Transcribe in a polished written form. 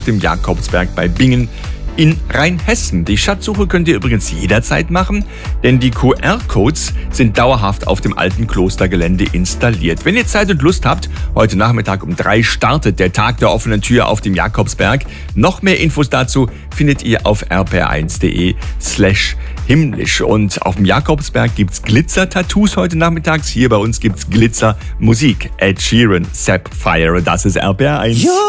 dem Jakobsberg bei Bingen in Rheinhessen. Die Schatzsuche könnt ihr übrigens jederzeit machen, denn die QR-Codes sind dauerhaft auf dem alten Klostergelände installiert. Wenn ihr Zeit und Lust habt, heute Nachmittag um 3 startet der Tag der offenen Tür auf dem Jakobsberg. Noch mehr Infos dazu findet ihr auf rpr1.de/himmlisch. Und auf dem Jakobsberg gibt's Glitzer-Tattoos heute nachmittags. Hier bei uns gibt's Glitzer-Musik. Ed Sheeran, Sapphire, das ist RPR1.